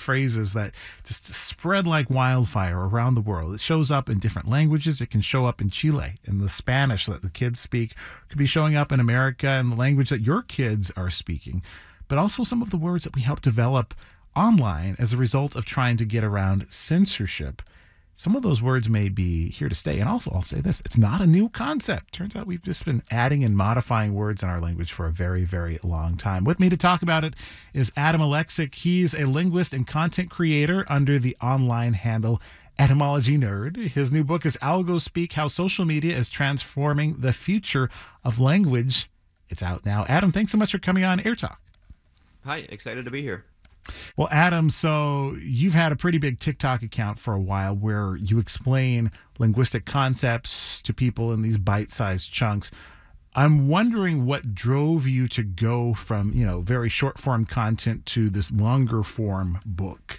phrases that just spread like wildfire around the world. It shows up in different languages. It can show up in Chile, in the Spanish that the kids speak. It could be showing up in America in the language that your kids are speaking, but also some of the words that we help develop online as a result of trying to get around censorship. Some of those words may be here to stay. And also, I'll say this, it's not a new concept. Turns out we've just been adding and modifying words in our language for a very, very long time. With me to talk about it is Adam Alexic. He's a linguist and content creator under the online handle Etymology Nerd. His new book is AlgoSpeak: How Social Media is Transforming the Future of Language. It's out now. Adam, thanks so much for coming on Air Talk. Hi, excited to be here. Well, Adam, so you've had a pretty big TikTok account for a while where you explain linguistic concepts to people in these bite-sized chunks. I'm wondering what drove you to go from, very short-form content to this longer-form book.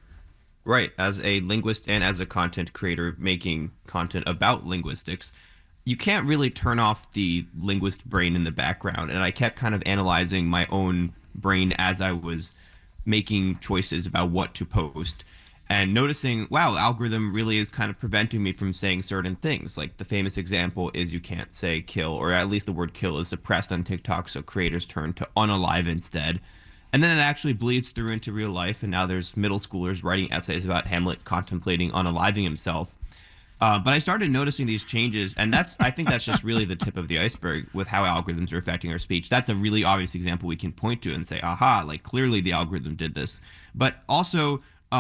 Right. As a linguist and as a content creator making content about linguistics, you can't really turn off the linguist brain in the background. And I kept kind of analyzing my own brain as I was making choices about what to post and noticing, wow, algorithm really is kind of preventing me from saying certain things. Like the famous example is you can't say kill, or at least the word kill is suppressed on TikTok, so creators turn to unalive instead. And then it actually bleeds through into real life, and now there's middle schoolers writing essays about Hamlet contemplating unaliving himself. But I started noticing these changes, and I think that's just really the tip of the iceberg with how algorithms are affecting our speech. That's a really obvious example we can point to and say, aha, like clearly the algorithm did this. But also,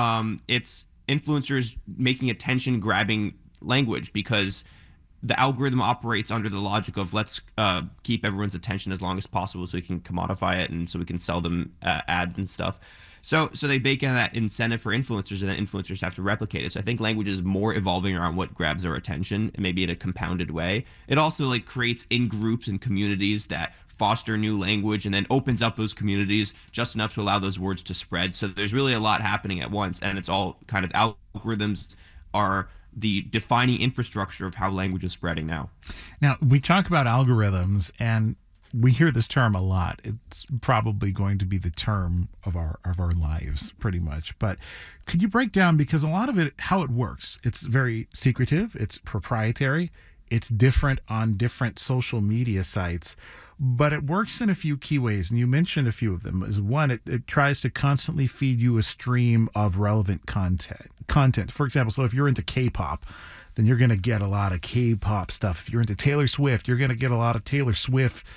it's influencers making attention-grabbing language, because the algorithm operates under the logic of let's keep everyone's attention as long as possible so we can commodify it and so we can sell them ads and stuff. So they bake in that incentive for influencers, and then influencers have to replicate it. So I think language is more evolving around what grabs our attention, and maybe in a compounded way. It also creates in groups and communities that foster new language, and then opens up those communities just enough to allow those words to spread. So there's really a lot happening at once, and it's all kind of algorithms are the defining infrastructure of how language is spreading now. Now, we talk about algorithms, and we hear this term a lot. It's probably going to be the term of our lives, pretty much. But could you break down, because a lot of it, how it works, it's very secretive, it's proprietary, it's different on different social media sites, but it works in a few key ways. And you mentioned a few of them. As one, it tries to constantly feed you a stream of relevant content. For example, so if you're into K-pop, then you're going to get a lot of K-pop stuff. If you're into Taylor Swift, you're going to get a lot of Taylor Swift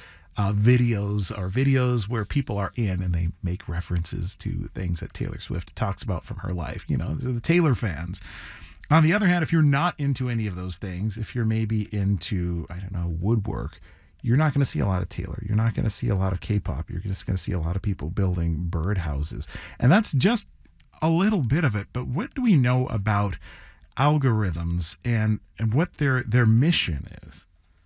videos, or videos where people are in and they make references to things that Taylor Swift talks about from her life. So the Taylor fans. On the other hand, if you're not into any of those things, if you're maybe into, woodwork, you're not going to see a lot of Taylor. You're not going to see a lot of K-pop. You're just going to see a lot of people building birdhouses. And that's just a little bit of it. But what do we know about algorithms and what their mission is?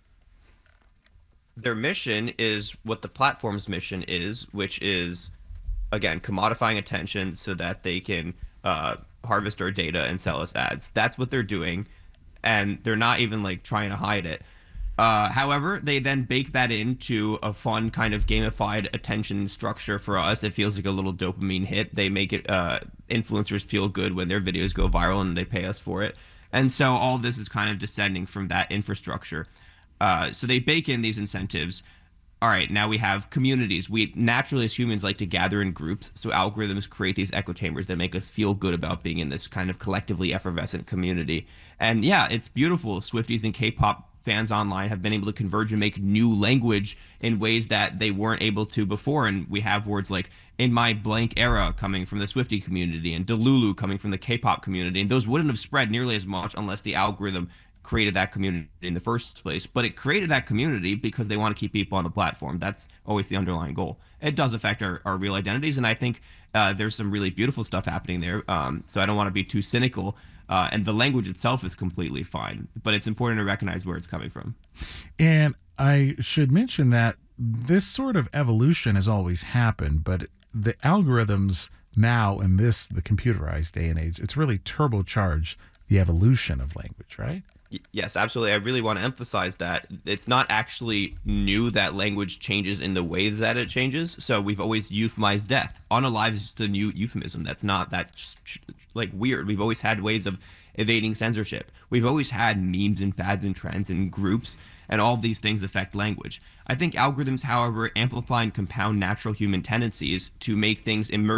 Their mission is what the platform's mission is, which is, again, commodifying attention so that they can harvest our data and sell us ads. That's what they're doing, and they're not even trying to hide it. However, they then bake that into a fun kind of gamified attention structure for us. It feels like a little dopamine hit. They make it influencers feel good when their videos go viral, and they pay us for it. And so all this is kind of descending from that infrastructure. So they bake in these incentives. All right, now we have communities. We naturally, as humans, like to gather in groups. So algorithms create these echo chambers that make us feel good about being in this kind of collectively effervescent community. And yeah, it's beautiful. Swifties and K-pop fans online have been able to converge and make new language in ways that they weren't able to before. And we have words like "in my blank era" coming from the Swiftie community, and "Delulu" coming from the K-pop community. And those wouldn't have spread nearly as much unless the algorithm created that community in the first place. But it created that community because they want to keep people on the platform. That's always the underlying goal. It does affect our real identities, and I think there's some really beautiful stuff happening there. So I don't want to be too cynical. And the language itself is completely fine, but it's important to recognize where it's coming from. And I should mention that this sort of evolution has always happened, but the algorithms now in the computerized day and age, it's really turbocharged the evolution of language, right? Yes, absolutely. I really want to emphasize that it's not actually new that language changes in the ways that it changes. So we've always euphemized death. Unalive is just a new euphemism. That's not that like weird. We've always had ways of evading censorship. We've always had memes and fads and trends and groups, and all of these things affect language. I think algorithms, however, amplify and compound natural human tendencies to make things emerge